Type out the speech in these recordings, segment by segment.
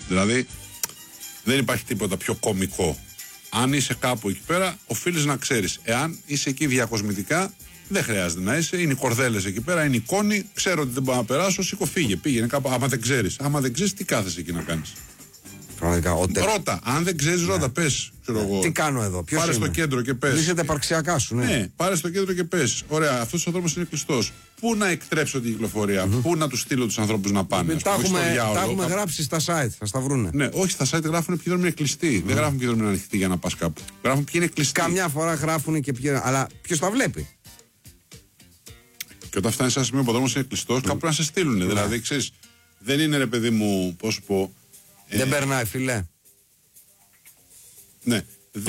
Δηλαδή δεν υπάρχει τίποτα πιο κωμικό. Αν είσαι κάπου εκεί πέρα, οφείλεις να ξέρεις. Εάν είσαι εκεί διακοσμητικά, δεν χρειάζεται να είσαι. Είναι οι κορδέλες εκεί πέρα, είναι η εικόνη. Ξέρω ότι δεν μπορώ να περάσω. Σήκω, φύγε, πήγαινε κάπου. Άμα δεν ξέρεις. Άμα δεν ξέρεις, τι κάθεσαι εκεί να κάνεις. Ρώτα. Αν δεν ξέρεις, ρώτα. Πες. Τι κάνω εδώ, ποιος πάρε είμαι? στο κέντρο και πες. Λύσετε επαρξιακά σου, ναι. Ναι, πάρε στο κέντρο και πες. Ωραία, αυτός ο δρόμος είναι κλειστός. Πού να εκτρέψω την κυκλοφορία, πού να τους στείλω τους ανθρώπους να πάνε. Τα έχουμε γράψει στα site, θα στα βρούνε. Ναι, όχι, στα site γράφουν ποιοι δρόμοι είναι κλειστοί. Δεν γράφουν ποιοι δρόμοι είναι ανοιχτοί για να πας κάπου. Γράφουν ποιοι είναι κλειστοί. Καμιά φορά γράφουν και ποιοι. Αλλά ποιος τα βλέπει. Και όταν φτάνει σε ένα σημείο που ο δρόμος είναι κλειστός, κάπου να σε στείλουν. Δηλαδή, ξέρεις, δεν είναι ρε παιδί μου, πώς σου πω. Δεν περνάει, φιλέ. Ναι.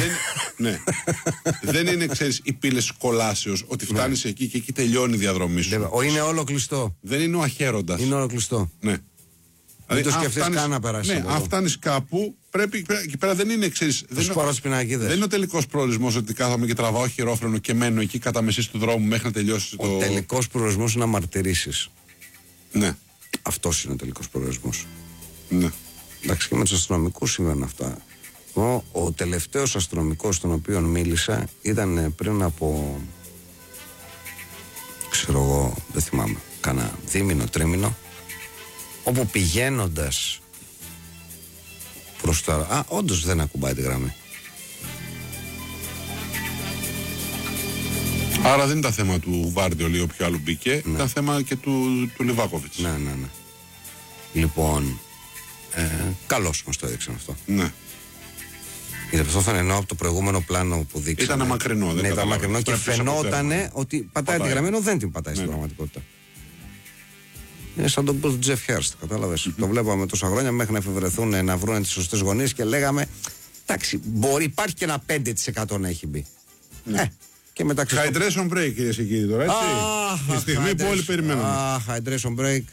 Δεν είναι, ξέρεις, οι πύλες κολάσεως ότι φτάνεις εκεί και εκεί τελειώνει η διαδρομή σου. Είναι όλο κλειστό. Δεν είναι ο αχέροντας. Είναι όλο κλειστό. Ναι. Δεν το σκεφτείς καν να περάσει. Ναι, αν φτάνεις κάπου, πρέπει. Εκεί πέρα δεν είναι, ξέρεις. Δεν είναι ο τελικός προορισμός ότι κάθομαι και τραβάω χειρόφρενο και μένω εκεί κατά μεσής του δρόμου μέχρι να τελειώσει το. Ο τελικός προορισμός είναι να μαρτυρήσεις. Ναι. Αυτός είναι ο τελικός προορισμός. Ναι. Εντάξει, και με τους αστυνομικούς συμβαίνουν αυτά. Ο τελευταίος αστυνομικός τον οποίο μίλησα ήταν πριν από, ξέρω εγώ, δεν θυμάμαι, κάνα δίμηνο, τρίμηνο, όπου πηγαίνοντας προς τα... όντως δεν ακουμπάει τη γραμμή. Άρα δεν ήταν θέμα του Βάρντιολ ή όποιο άλλο μπήκε, ήταν θέμα και του Λιβάκοβιτς. Ναι. Λοιπόν, καλώς μας το έδειξαν αυτό. Ναι. Γιατί αυτό θα εννοώ από το προηγούμενο πλάνο που δείξαμε. Ήταν μακρινό, δεν ήταν μακρινό και φαινόταν ότι πατάει τη γραμμή, ενώ δεν την πατάει στην πραγματικότητα. Είναι σαν τον Bill Jeff Hurst, κατάλαβες. Το βλέπαμε τόσα χρόνια μέχρι να εφευρεθούν να βρουν τις σωστές γωνίες και λέγαμε, εντάξει, μπορεί, υπάρχει και ένα 5% να έχει μπει. Και μεταξύ. Hydration break, κυρίες και κύριοι, τώρα, έτσι. Τη στιγμή που όλοι περιμένουμε. Hydration break.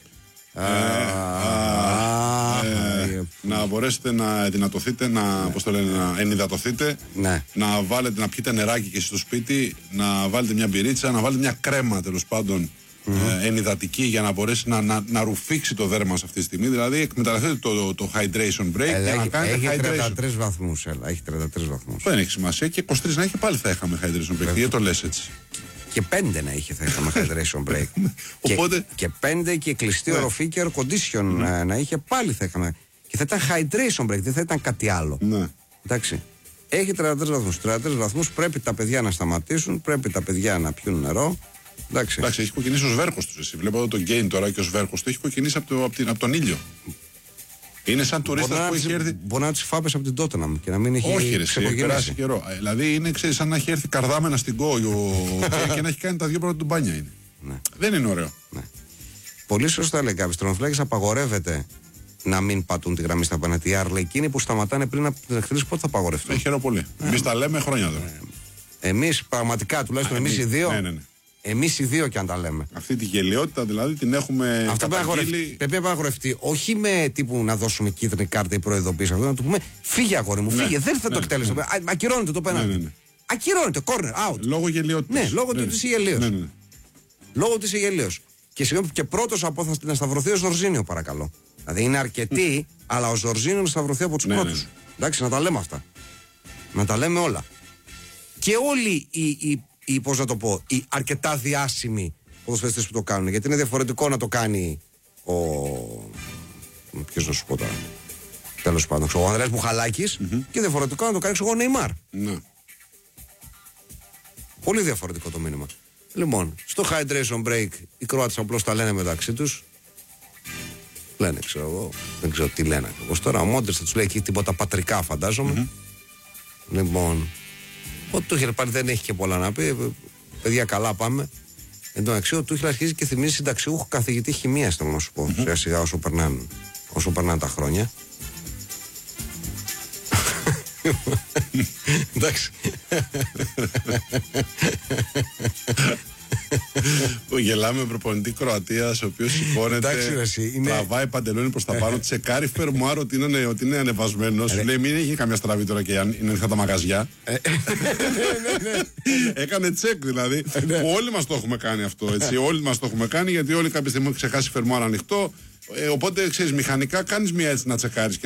Να μπορέσετε να δυνατωθείτε, να ενυδατωθείτε, να βάλετε, να πιείτε νεράκι και στο σπίτι, να βάλετε μια μπυρίτσα, να βάλετε μια κρέμα τέλος πάντων ενυδατική για να μπορέσει να ρουφήξει το δέρμα σε αυτή τη στιγμή. Δηλαδή εκμεταλλευτείτε το hydration break για να κάνετε hydration. 33 βαθμούς, έχει 33 βαθμούς. Δεν έχει σημασία και 23 να έχει πάλι θα είχαμε hydration break. Γιατί το λες έτσι. Και 5 να είχε θα είχαμε hydration break. Και 5 και κλειστή οροφή και air condition να είχε πάλι θα είχαμε. Και θα ήταν hydration break, δεν θα ήταν κάτι άλλο. Εντάξει. Έχει 33 βαθμούς. 33 βαθμούς πρέπει τα παιδιά να σταματήσουν, πρέπει τα παιδιά να πιούν νερό. Εντάξει, έχει κοκκινήσει ο σβέρκος του. Εσύ βλέπω εδώ τον Γκέιν τώρα και ο σβέρκος του έχει κοκκινήσει από τον ήλιο. Είναι σαν τουρίστας που έχει έρθει. Μπορεί να τις φάπες από την Τότεναμ και να μην έχει. Όχι, έχει περάσει καιρό. Δηλαδή είναι, ξέρεις, σαν να έχει έρθει καρδάμενα στην Κόγιο και να έχει κάνει τα δύο πρώτα του μπάνια είναι. Δεν είναι ωραίο. Πολύ σωστά λέει κάποιος. Τρομοφυλάκες απαγορεύεται να μην πατούν τη γραμμή στα απέναντι. Οι αρλεκίνοι που σταματάνε πριν από την εκτέλεση πότε θα απαγορευτούν. Χαίρομαι πολύ. Εμείς τα λέμε χρόνια τώρα. Εμείς πραγματικά, τουλάχιστον εμείς οι δύο. Εμείς οι δύο και αν τα λέμε. Αυτή τη γελιότητα δηλαδή την έχουμε. Αυτό πρέπει να απαγορευτεί. Όχι με τύπου να δώσουμε κίτρινη κάρτα ή προειδοποίηση. Αυτό να του πούμε φύγε αγόρι μου, φύγε. Δεν θα το εκτέλεσαι. Ακυρώνεται το πέναλτι. Ακυρώνεται, corner, out. Λόγω γελιότητας. Ναι, λόγω του ότι είσαι γελίος. Λόγω ότι είσαι γελίος. Και συγγνώμη και πρώτος να σταυρωθεί ο Ζορζίνιο, παρακαλώ. Δηλαδή είναι αρκετοί, αλλά ο Ζορζίνιο να σταυρωθεί από τους πρώτους. Εντάξει, να τα λέμε αυτά. Να τα λέμε όλα. Και όλοι οι πώς να το πω, οι αρκετά διάσημοι ποδοσφαιριστές που το κάνουν. Γιατί είναι διαφορετικό να το κάνει ποιος να σου πω τώρα. Τέλος πάντων, ο Ανδρέας Μπουχαλάκης και διαφορετικό να το κάνει ο Νεϊμάρ. Πολύ διαφορετικό το μήνυμα. Λοιπόν, στο hydration break οι Κροάτες απλώς τα λένε μεταξύ τους. Λένε, ξέρω εγώ, δεν ξέρω τι λένε ακριβώς τώρα. Ο Μόντριτς θα τους λέει εκεί τίποτα πατρικά, φαντάζομαι. Λοιπόν, ο Τούχελ πάλι δεν έχει και πολλά να πει. Παιδιά, καλά πάμε. Εν τω μεταξύ, ο Τούχελ αρχίζει και θυμίζει συνταξιούχο καθηγητή χημίας, θέλω να σου πω. Σιγά σιγά όσο περνάνε τα χρόνια. Εντάξει. Γελάμε με προπονητή Κροατίας, ο οποίος σηκώνεται, τραβάει παντελόνι προς τα πάνω, τσεκάρει φερμουάρ ότι είναι ανεβασμένος. Σου λέει μην έχει καμιά στραβή τώρα και είναι ανοιχτά τα μαγαζιά. Έκανε τσεκ δηλαδή. Όλοι μας το έχουμε κάνει αυτό. Όλοι μας το έχουμε κάνει γιατί όλοι κάποια στιγμή έχουν ξεχάσει φερμουάρ ανοιχτό. Οπότε ξέρεις, μηχανικά κάνεις μία έτσι να τσεκάρεις.